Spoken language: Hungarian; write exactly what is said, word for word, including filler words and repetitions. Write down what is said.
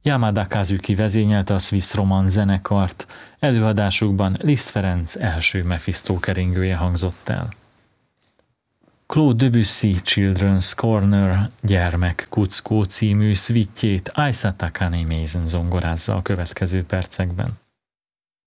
Yamada Kazuki vezényelte a Swiss Roman zenekart, előadásukban Liszt Ferenc első Mephisto keringője hangzott el. Claude Debussy Children's Corner gyermek kuckó című szvittjét Aisa Takane Mason zongorázza a következő percekben.